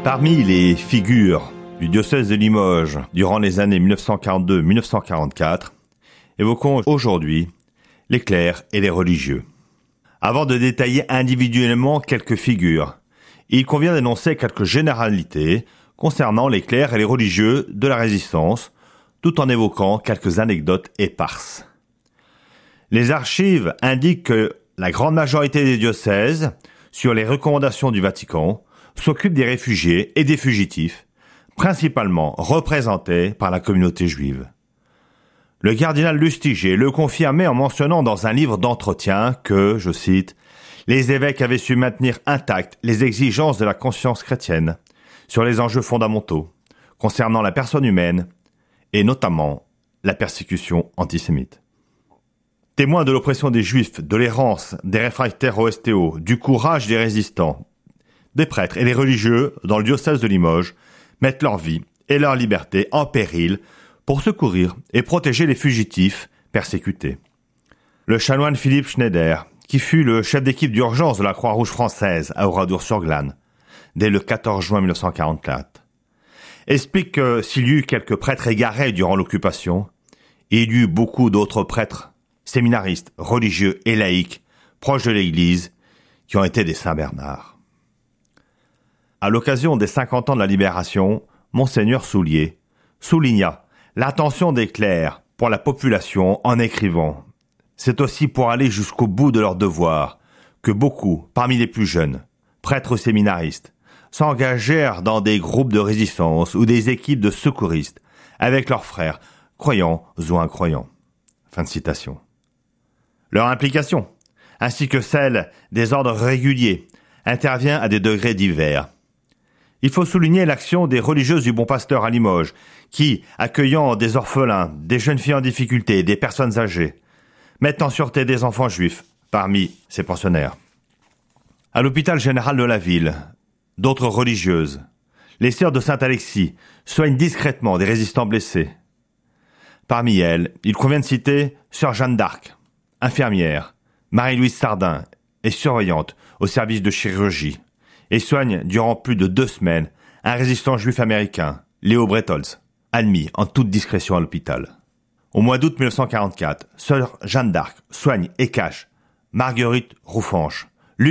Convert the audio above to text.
Parmi les figures du diocèse de Limoges durant les années 1942-1944, évoquons aujourd'hui les clercs et les religieux. Avant de détailler individuellement quelques figures, il convient d'énoncer quelques généralités concernant les clercs et les religieux de la Résistance, tout en évoquant quelques anecdotes éparses. Les archives indiquent que la grande majorité des diocèses, sur les recommandations du Vatican, s'occupent des réfugiés et des fugitifs, principalement représentés par la communauté juive. Le cardinal Lustiger le confirmait en mentionnant dans un livre d'entretien que, je cite, « les évêques avaient su maintenir intactes les exigences de la conscience chrétienne sur les enjeux fondamentaux concernant la personne humaine et notamment la persécution antisémite. » Témoins de l'oppression des Juifs, de l'errance des réfractaires au STO, du courage des résistants, des prêtres et des religieux dans le diocèse de Limoges mettent leur vie et leur liberté en péril pour secourir et protéger les fugitifs persécutés. Le chanoine Philippe Schneider, qui fut le chef d'équipe d'urgence de la Croix-Rouge française à Oradour-sur-Glane dès le 14 juin 1944, explique que s'il y eut quelques prêtres égarés durant l'occupation, il y eut beaucoup d'autres prêtres, séminaristes, religieux et laïcs, proches de l'Église, qui ont été des Saint-Bernard. À l'occasion des 50 ans de la Libération, Monseigneur Soulier souligna l'attention des clercs pour la population en écrivant « C'est aussi pour aller jusqu'au bout de leur devoir que beaucoup, parmi les plus jeunes, prêtres séminaristes, s'engagèrent dans des groupes de résistance ou des équipes de secouristes avec leurs frères, croyants ou incroyants. » Fin de citation. Leur implication, ainsi que celle des ordres réguliers, intervient à des degrés divers. Il faut souligner l'action des religieuses du Bon Pasteur à Limoges, qui, accueillant des orphelins, des jeunes filles en difficulté et des personnes âgées, mettent en sûreté des enfants juifs parmi ces pensionnaires. À l'hôpital général de la ville, d'autres religieuses, les sœurs de Saint-Alexis, soignent discrètement des résistants blessés. Parmi elles, il convient de citer sœur Jeanne d'Arc, infirmière, Marie-Louise Sardin est surveillante au service de chirurgie et soigne durant plus de 2 semaines un résistant juif américain, Léo Bretholz, admis en toute discrétion à l'hôpital. Au mois d'août 1944, sœur Jeanne d'Arc soigne et cache Marguerite Roufanche,